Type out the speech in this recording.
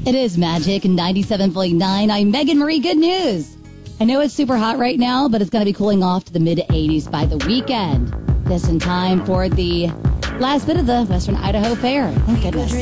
It is Magic 97.9. I'm Megan Marie. Good news. I know it's super hot right now, but it's going to be cooling off to the mid-80s by the weekend. Just in time for the last bit of the Western Idaho Fair. Thank goodness.